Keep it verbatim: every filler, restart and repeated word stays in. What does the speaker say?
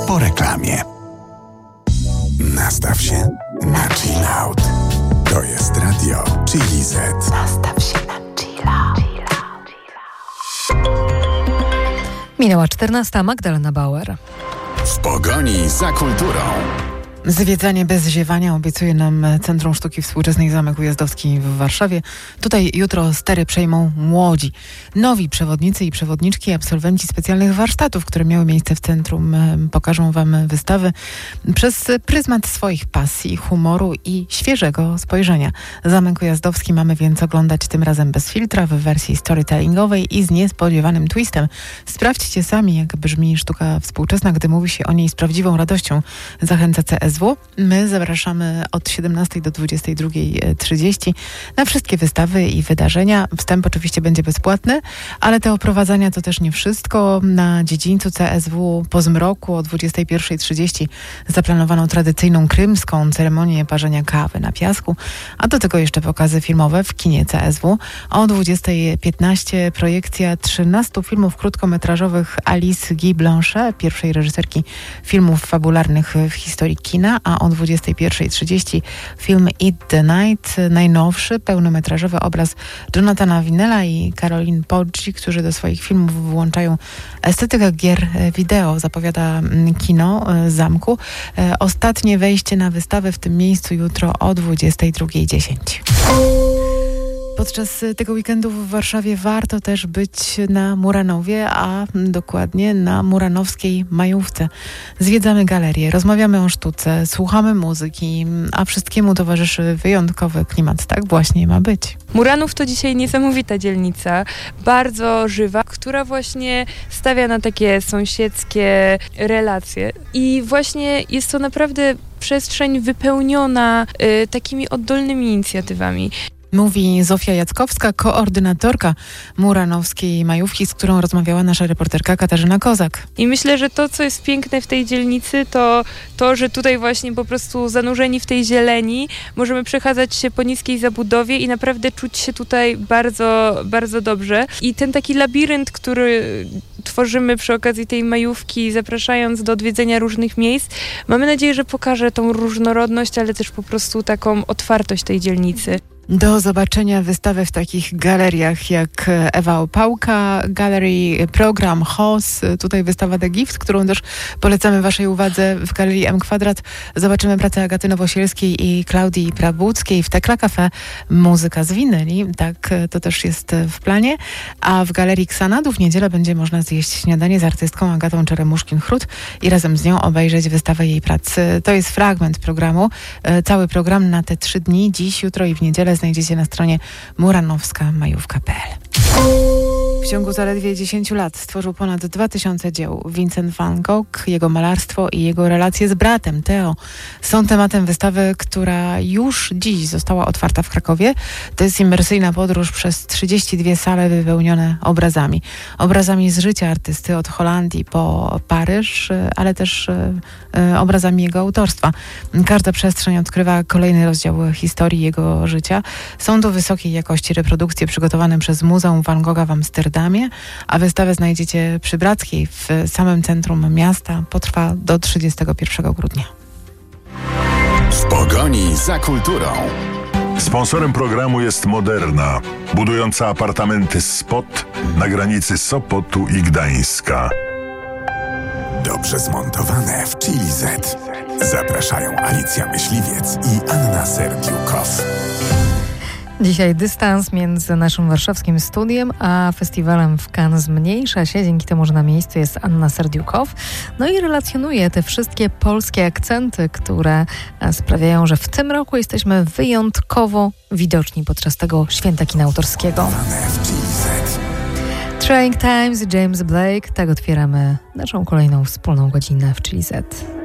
po reklamie. Nastaw się na chill out. To jest radio Chili Z. Nastaw się na chill out. Minęła czternasta. Magdalena Bauer. W pogoni za kulturą. Zwiedzanie bez ziewania obiecuje nam Centrum Sztuki Współczesnej Zamek Ujazdowski w Warszawie. Tutaj jutro stery przejmą młodzi. Nowi przewodnicy i przewodniczki, absolwenci specjalnych warsztatów, które miały miejsce w centrum, pokażą wam wystawy przez pryzmat swoich pasji, humoru i świeżego spojrzenia. Zamek Ujazdowski mamy więc oglądać tym razem bez filtra, w wersji storytellingowej i z niespodziewanym twistem. Sprawdźcie sami, jak brzmi sztuka współczesna, gdy mówi się o niej z prawdziwą radością. Zachęca C S W. My zapraszamy od siedemnastej do dwudziestej drugiej trzydzieści na wszystkie wystawy i wydarzenia. Wstęp oczywiście będzie bezpłatny, ale te oprowadzania to też nie wszystko. Na dziedzińcu C S W po zmroku o dwudziestej pierwszej trzydzieści zaplanowano tradycyjną krymską ceremonię parzenia kawy na piasku, a do tego jeszcze pokazy filmowe w kinie C S W. O dwudziestej piętnaście projekcja trzynastu filmów krótkometrażowych Alice Guy Blanchet, pierwszej reżyserki filmów fabularnych w historii kina, a o dwudziestej pierwszej trzydzieści film Eat the Night, najnowszy pełnometrażowy obraz Jonathana Vinella i Caroline Poggi, którzy do swoich filmów włączają estetykę gier wideo, zapowiada kino Zamku. Ostatnie wejście na wystawę w tym miejscu jutro o dwudziestej drugiej dziesięć. Podczas tego weekendu w Warszawie warto też być na Muranowie, a dokładnie na muranowskiej majówce. Zwiedzamy galerię, rozmawiamy o sztuce, słuchamy muzyki, a wszystkiemu towarzyszy wyjątkowy klimat. Tak właśnie ma być. Muranów to dzisiaj niesamowita dzielnica, bardzo żywa, która właśnie stawia na takie sąsiedzkie relacje. I właśnie jest to naprawdę przestrzeń wypełniona y, takimi oddolnymi inicjatywami. Mówi Zofia Jackowska, koordynatorka muranowskiej majówki, z którą rozmawiała nasza reporterka Katarzyna Kozak. I myślę, że to, co jest piękne w tej dzielnicy, to to, że tutaj właśnie po prostu zanurzeni w tej zieleni możemy przechadzać się po niskiej zabudowie i naprawdę czuć się tutaj bardzo, bardzo dobrze. I ten taki labirynt, który tworzymy przy okazji tej majówki, zapraszając do odwiedzenia różnych miejsc, mamy nadzieję, że pokaże tą różnorodność, ale też po prostu taką otwartość tej dzielnicy. Do zobaczenia wystawy w takich galeriach jak Ewa Opałka Gallery, program H O S, tutaj wystawa The Gift, którą też polecamy waszej uwadze w Galerii M Kwadrat. Zobaczymy pracę Agaty Nowosielskiej i Klaudii Prabuckiej w Tekla Cafe, muzyka z winyli, tak, to też jest w planie. A w Galerii Xanadu w niedzielę będzie można zjeść śniadanie z artystką Agatą Czeremuszkin-Hrut i razem z nią obejrzeć wystawę jej pracy. To jest fragment programu. Cały program na te trzy dni, dziś, jutro i w niedzielę, znajdziecie na stronie muranowska majówka kropka p l. W ciągu zaledwie dziesięciu lat stworzył ponad dwa tysiące dzieł. Vincent van Gogh, jego malarstwo i jego relacje z bratem Theo są tematem wystawy, która już dziś została otwarta w Krakowie. To jest imersyjna podróż przez trzydzieści dwie sale wypełnione obrazami. Obrazami z życia artysty od Holandii po Paryż, ale też e, obrazami jego autorstwa. Każda przestrzeń odkrywa kolejny rozdział historii jego życia. Są to wysokiej jakości reprodukcje przygotowane przez Muzeum Van Gogha w Amsterdamie, a wystawę znajdziecie przy Brackiej w samym centrum miasta. Potrwa do trzydziestego pierwszego grudnia. W pogoni za kulturą. Sponsorem programu jest Moderna, budująca apartamenty Spot na granicy Sopotu i Gdańska. Dobrze zmontowane w Chili Z. Zapraszają Alicja Myśliwiec i Anna Serdiukow. Dzisiaj dystans między naszym warszawskim studiem a festiwalem w Cannes zmniejsza się. Dzięki temu, że na miejscu jest Anna Serdiukow. No i relacjonuje te wszystkie polskie akcenty, które sprawiają, że w tym roku jesteśmy wyjątkowo widoczni podczas tego święta kina autorskiego. Trying Times, James Blake. Tak otwieramy naszą kolejną wspólną godzinę w Chili Z.